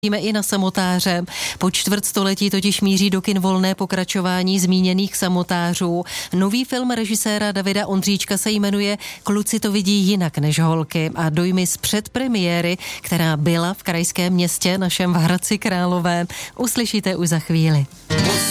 I na samotáře. Po čtvrtstoletí totiž míří do kin volné pokračování zmíněných samotářů. Nový film režiséra Davida Ondříčka se jmenuje Kluci to vidí jinak než holky a dojmy z předpremiéry, která byla v krajském městě našem v Hradci Králové, uslyšíte už za chvíli.